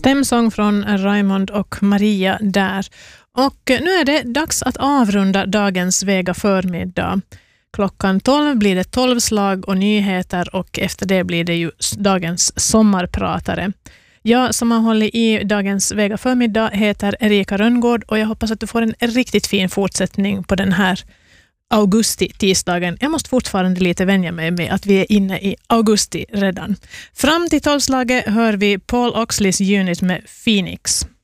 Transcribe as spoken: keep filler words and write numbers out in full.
Stämsång från Raymond och Maria där. Och nu är det dags att avrunda dagens Vega förmiddag. Klockan tolv blir det tolvslag och nyheter och efter det blir det ju dagens sommarpratare. Jag som har hållit i dagens Vega förmiddag heter Erika Rönngård och jag hoppas att du får en riktigt fin fortsättning på den här augusti-tisdagen. Jag måste fortfarande lite vänja mig med att vi är inne i augusti redan. Fram till tolvslaget hör vi Paul Oxleys Unit med Phoenix.